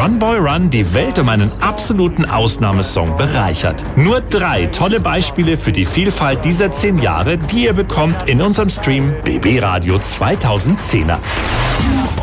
Run Boy Run die Welt um einen absoluten Ausnahmesong bereichert. Nur 3 tolle Beispiele für die Vielfalt dieser 10 Jahre, die ihr bekommt in unserem Stream BB Radio 2010er.